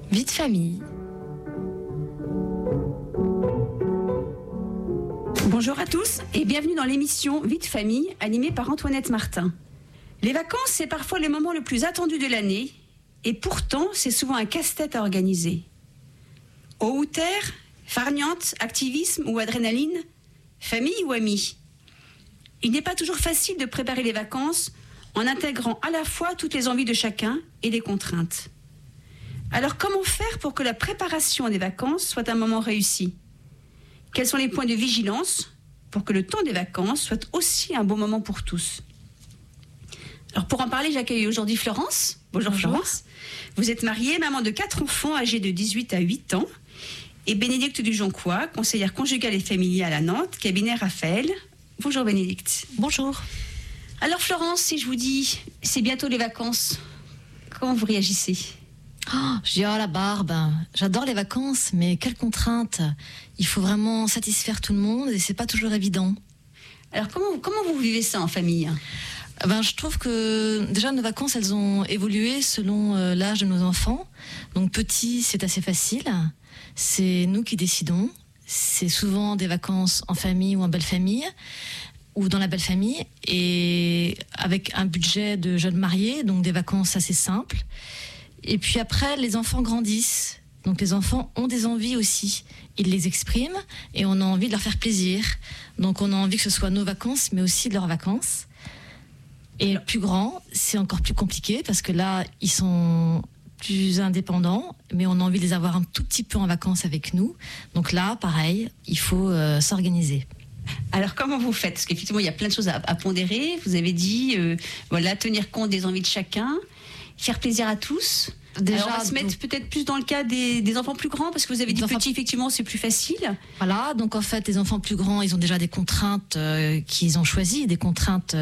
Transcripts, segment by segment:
Vie de famille. Bonjour à tous et bienvenue dans l'émission Vie de famille animée par Antoinette Martin. Les vacances, c'est parfois le moment le plus attendu de l'année et pourtant, c'est souvent un casse-tête à organiser. Eau ou terre, farniente, activisme ou adrénaline, famille ou amis. Il n'est pas toujours facile de préparer les vacances en intégrant à la fois toutes les envies de chacun et les contraintes. Alors comment faire pour que la préparation des vacances soit un moment réussi ? Quels sont les points de vigilance pour que le temps des vacances soit aussi un bon moment pour tous ? Alors pour en parler, j'accueille aujourd'hui Florence. Bonjour Florence. Vous êtes mariée, maman de 4 enfants âgés de 18 à 8 ans. Et Bénédicte Dujoncois, conseillère conjugale et familiale à Nantes, cabinet Raphaël. Bonjour Bénédicte. Bonjour. Alors Florence, si je vous dis c'est bientôt les vacances, comment vous réagissez ? Je dis, la barbe, j'adore les vacances, mais quelle contrainte. Il faut vraiment satisfaire tout le monde et c'est pas toujours évident. Alors comment vous vivez ça en famille ? Je trouve que déjà nos vacances, elles ont évolué selon l'âge de nos enfants. Donc petits, c'est assez facile. C'est nous qui décidons. C'est souvent des vacances en famille ou en belle famille, ou dans la belle famille, et avec un budget de jeunes mariés, donc des vacances assez simples. Et puis après, les enfants grandissent. Donc les enfants ont des envies aussi. Ils les expriment et on a envie de leur faire plaisir. Donc on a envie que ce soit nos vacances, mais aussi leurs vacances. Et le plus grand, c'est encore plus compliqué parce que là, ils sont plus indépendants, mais on a envie de les avoir un tout petit peu en vacances avec nous. Donc là, pareil, il faut s'organiser. Alors comment vous faites ? Parce qu'effectivement, il y a plein de choses à pondérer. Vous avez dit, tenir compte des envies de chacun, faire plaisir à tous. Déjà, alors on va se mettre peut-être plus dans le cas des enfants plus grands, parce que vous avez dit petits, effectivement, c'est plus facile. Voilà, donc en fait, les enfants plus grands, ils ont déjà des contraintes qu'ils ont choisies, des contraintes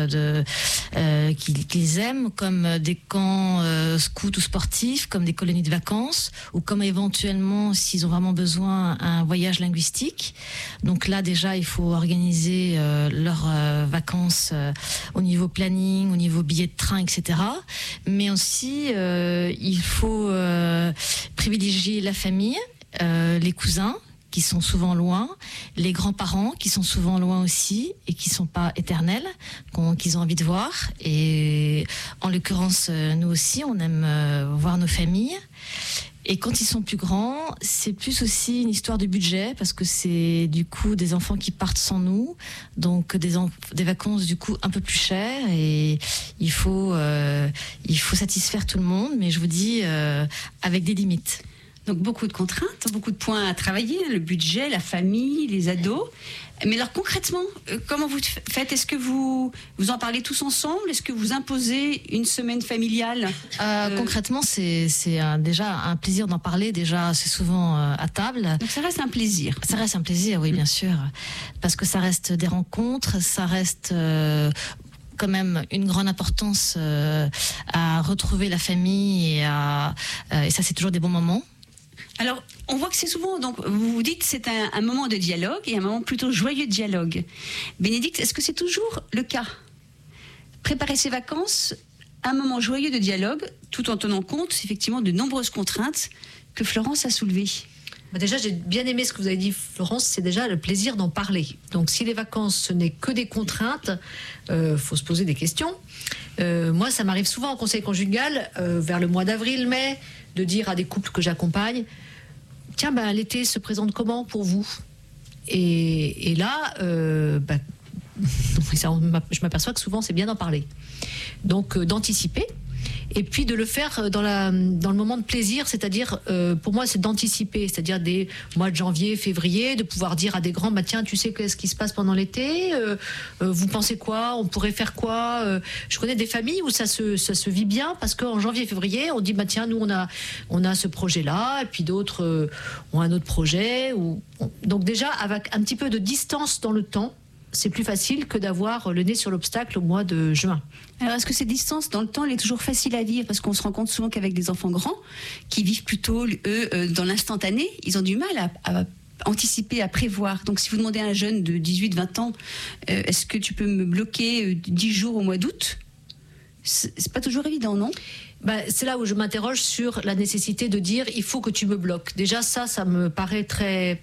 qu'ils aiment, comme des camps scouts ou sportifs, comme des colonies de vacances, ou comme éventuellement, s'ils ont vraiment besoin, un voyage linguistique. Donc là, déjà, il faut organiser leurs vacances au niveau planning, au niveau billet de train, etc. Mais aussi, il faut privilégier la famille, les cousins qui sont souvent loin, les grands-parents qui sont souvent loin aussi et qui sont pas éternels, qu'ils ont envie de voir. Et en l'occurrence, nous aussi, on aime voir nos familles. Et quand ils sont plus grands, c'est plus aussi une histoire de budget, parce que c'est du coup des enfants qui partent sans nous, donc des vacances du coup un peu plus chères, et il faut satisfaire tout le monde, mais je vous dis avec des limites. Donc beaucoup de contraintes, beaucoup de points à travailler, le budget, la famille, les ados. Mais alors concrètement, comment vous faites ? Est-ce que vous en parlez tous ensemble ? Est-ce que vous imposez une semaine familiale ? Concrètement, c'est déjà un plaisir d'en parler. Déjà, c'est souvent à table. Donc ça reste un plaisir. Ça reste un plaisir, oui, bien sûr. Parce que ça reste des rencontres, ça reste quand même une grande importance à retrouver la famille, et ça, c'est toujours des bons moments. Alors, on voit que c'est souvent, donc vous vous dites, c'est un moment de dialogue et un moment plutôt joyeux de dialogue. Bénédicte, est-ce que c'est toujours le cas ? Préparer ses vacances, un moment joyeux de dialogue, tout en tenant compte, effectivement, de nombreuses contraintes que Florence a soulevées. Déjà, j'ai bien aimé ce que vous avez dit, Florence, c'est déjà le plaisir d'en parler. Donc, si les vacances, ce n'est que des contraintes, faut se poser des questions. Moi, ça m'arrive souvent en conseil conjugal, vers le mois d'avril-mai, de dire à des couples que j'accompagne, tiens, l'été se présente comment pour vous ? Et là, je m'aperçois que souvent, c'est bien d'en parler. Donc, d'anticiper. Et puis de le faire dans le moment de plaisir, c'est-à-dire, pour moi, c'est d'anticiper, c'est-à-dire des mois de janvier, février, de pouvoir dire à des grands, tiens, tu sais qu'est-ce qui se passe pendant l'été, vous pensez quoi, on pourrait faire quoi. Je connais des familles où ça se vit bien, parce qu'en janvier, février, on dit, tiens, nous, on a ce projet-là, et puis d'autres ont un autre projet. Donc déjà, avec un petit peu de distance dans le temps, c'est plus facile que d'avoir le nez sur l'obstacle au mois de juin. Alors, est-ce que cette distance dans le temps, elle est toujours facile à vivre ? Parce qu'on se rend compte souvent qu'avec des enfants grands, qui vivent plutôt, eux, dans l'instantané, ils ont du mal à anticiper, à prévoir. Donc, si vous demandez à un jeune de 18-20 ans, est-ce que tu peux me bloquer 10 jours au mois d'août ? C'est pas toujours évident, non ? C'est là où je m'interroge sur la nécessité de dire il faut que tu me bloques. Déjà ça me paraît très,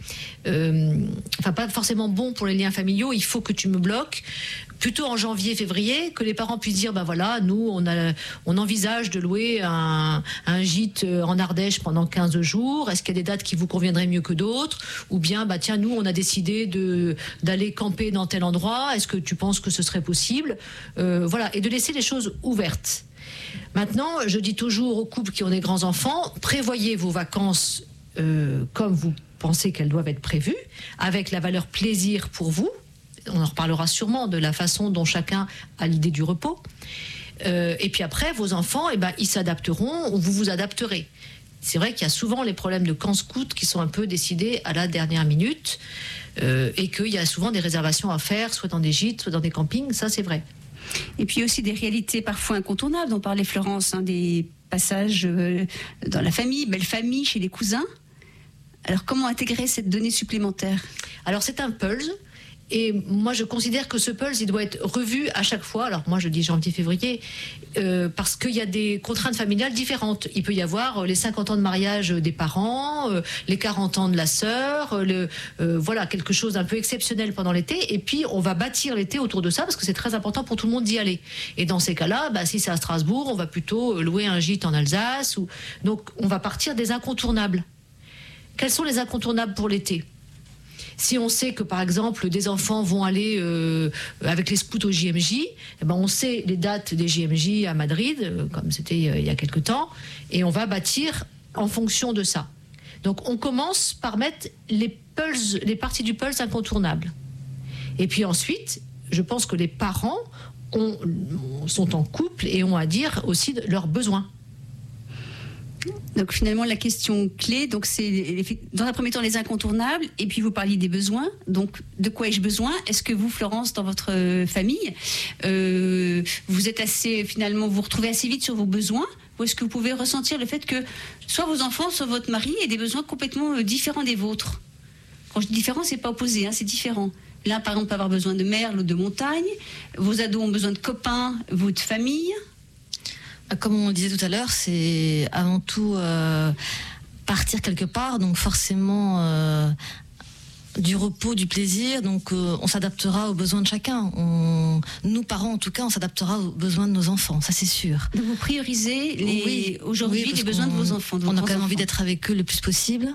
pas forcément bon pour les liens familiaux. Il faut que tu me bloques. Plutôt en janvier, février, que les parents puissent dire voilà, nous on envisage de louer un gîte en Ardèche pendant 15 jours. Est-ce qu'il y a des dates qui vous conviendraient mieux que d'autres? Ou bien tiens, nous on a décidé d'aller camper dans tel endroit. Est-ce que tu penses que ce serait possible? Voilà, et de laisser les choses ouvertes. Maintenant, je dis toujours aux couples qui ont des grands-enfants, prévoyez vos vacances comme vous pensez qu'elles doivent être prévues, avec la valeur plaisir pour vous. On en reparlera sûrement de la façon dont chacun a l'idée du repos. Et puis après, vos enfants, ils s'adapteront ou vous vous adapterez. C'est vrai qu'il y a souvent les problèmes de camp scout qui sont un peu décidés à la dernière minute et qu'il y a souvent des réservations à faire, soit dans des gîtes, soit dans des campings, ça c'est vrai. Et puis aussi des réalités parfois incontournables, dont parlait Florence, des passages dans la famille, belle famille, chez les cousins. Alors comment intégrer cette donnée supplémentaire? Alors c'est un pulse. Et moi, je considère que ce pulse, il doit être revu à chaque fois. Alors moi, je dis janvier-février, parce qu'il y a des contraintes familiales différentes. Il peut y avoir les 50 ans de mariage des parents, les 40 ans de la sœur, voilà, quelque chose d'un peu exceptionnel pendant l'été. Et puis, on va bâtir l'été autour de ça, parce que c'est très important pour tout le monde d'y aller. Et dans ces cas-là, si c'est à Strasbourg, on va plutôt louer un gîte en Alsace. Donc, on va partir des incontournables. Quels sont les incontournables pour l'été ? Si on sait que, par exemple, des enfants vont aller avec les scouts au JMJ, on sait les dates des JMJ à Madrid, comme c'était il y a quelque temps, et on va bâtir en fonction de ça. Donc, on commence par mettre les parties du pulse incontournables. Et puis ensuite, je pense que les parents sont en couple et ont à dire aussi de leurs besoins. Donc finalement la question clé, c'est dans un premier temps les incontournables, et puis vous parliez des besoins. Donc de quoi ai-je besoin? Est-ce que vous, Florence, dans votre famille, vous vous retrouvez assez vite sur vos besoins, ou est-ce que vous pouvez ressentir le fait que soit vos enfants, soit votre mari aient des besoins complètement différents des vôtres? Quand je dis différent, c'est pas opposé, c'est différent. L'un par exemple peut avoir besoin de mer, l'autre de montagne. Vos ados ont besoin de copains, vous de famille. Comme on le disait tout à l'heure, c'est avant tout partir quelque part, donc forcément du repos, du plaisir, donc on s'adaptera aux besoins de chacun. Nous, parents en tout cas, on s'adaptera aux besoins de nos enfants, ça c'est sûr. Donc vous priorisez aujourd'hui les besoins de vos enfants. On a quand même envie d'être avec eux le plus possible,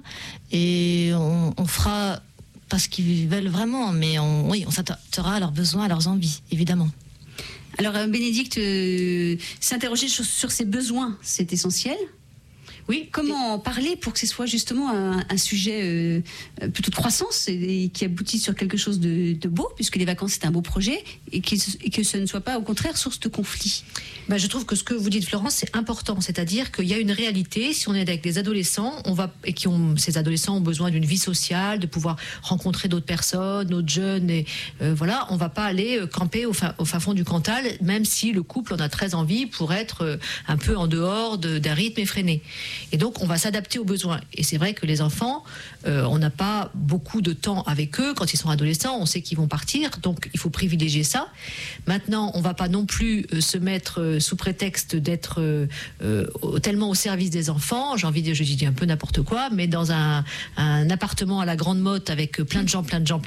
et on fera pas ce qu'ils veulent vraiment, mais on s'adaptera à leurs besoins, à leurs envies, évidemment. Alors Bénédicte, s'interroger sur ses besoins, c'est essentiel. Oui. Comment en parler pour que ce soit justement un sujet plutôt de croissance et qui aboutit sur quelque chose de beau, puisque les vacances c'est un beau projet, et que ce ne soit pas au contraire source de conflit? Je trouve que ce que vous dites, Florence, c'est important. C'est-à-dire qu'il y a une réalité. Si on est avec des adolescents, ces adolescents ont besoin d'une vie sociale, de pouvoir rencontrer d'autres personnes, d'autres jeunes, et voilà, on va pas aller camper au fin fond du Cantal, même si le couple en a très envie pour être un peu en dehors d'un rythme effréné. Et donc, on va s'adapter aux besoins. Et c'est vrai que les enfants, on n'a pas beaucoup de temps avec eux. Quand ils sont adolescents, on sait qu'ils vont partir. Donc, il faut privilégier ça. Maintenant, on ne va pas non plus se mettre sous prétexte d'être tellement au service des enfants. Je dis un peu n'importe quoi, mais dans un appartement à la Grande Motte avec plein de gens,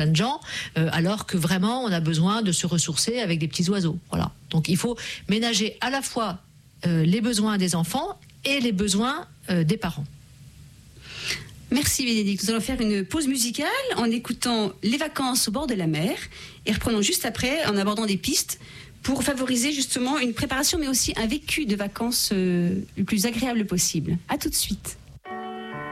alors que vraiment, on a besoin de se ressourcer avec des petits oiseaux. Voilà. Donc, il faut ménager à la fois les besoins des enfants et les besoins des parents. Merci Bénédicte. Nous allons faire une pause musicale en écoutant Les vacances au bord de la mer, et reprenons juste après en abordant des pistes pour favoriser justement une préparation mais aussi un vécu de vacances le plus agréable possible. À tout de suite.